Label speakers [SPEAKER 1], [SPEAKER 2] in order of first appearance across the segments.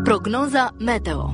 [SPEAKER 1] Prognoza meteo.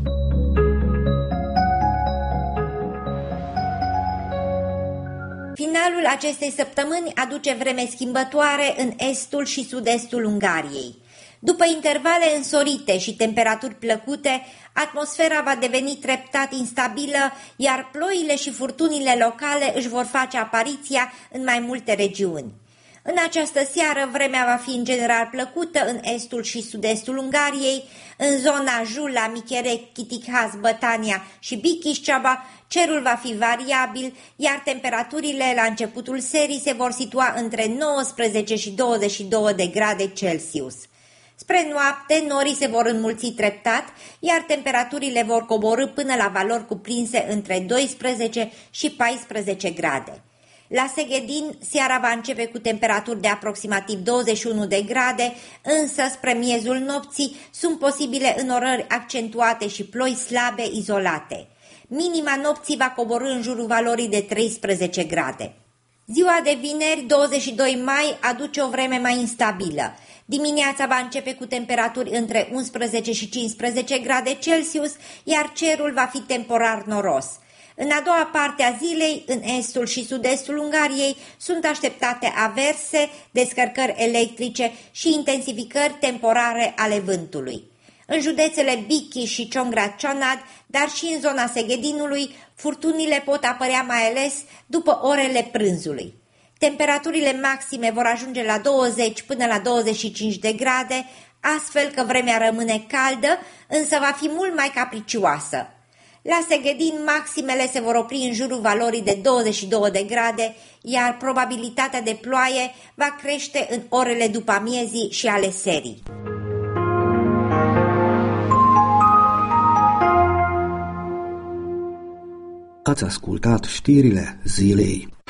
[SPEAKER 2] Finalul acestei săptămâni aduce vreme schimbătoare în estul și sud-estul Ungariei. După intervale însorite și temperaturi plăcute, atmosfera va deveni treptat instabilă, iar ploile și furtunile locale își vor face apariția în mai multe regiuni. În această seară, vremea va fi în general plăcută în estul și sud-estul Ungariei, în zona Jula, Micherec, Chitikhaz, Bătania și Bikișceaba, cerul va fi variabil, iar temperaturile la începutul serii se vor situa între 19 și 22 de grade Celsius. Spre noapte, norii se vor înmulți treptat, iar temperaturile vor coborî până la valori cuprinse între 12 și 14 grade. La Seghedin, seara va începe cu temperaturi de aproximativ 21 de grade, însă spre miezul nopții sunt posibile înnorări accentuate și ploi slabe izolate. Minima nopții va coborî în jurul valorii de 13 grade. Ziua de vineri, 22 mai, aduce o vreme mai instabilă. Dimineața va începe cu temperaturi între 11 și 15 grade Celsius, iar cerul va fi temporar noros. În a doua parte a zilei, în estul și sud-estul Ungariei, sunt așteptate averse, descărcări electrice și intensificări temporare ale vântului. În județele Bichi și Csongrád-Csanád, dar și în zona Seghedinului, furtunile pot apărea mai ales după orele prânzului. Temperaturile maxime vor ajunge la 20 până la 25 de grade, astfel că vremea rămâne caldă, însă va fi mult mai capricioasă. La Seghedin, maximele se vor opri în jurul valorii de 22 de grade, iar probabilitatea de ploaie va crește în orele după amiezii și ale serii.
[SPEAKER 3] Ați ascultat știrile zilei.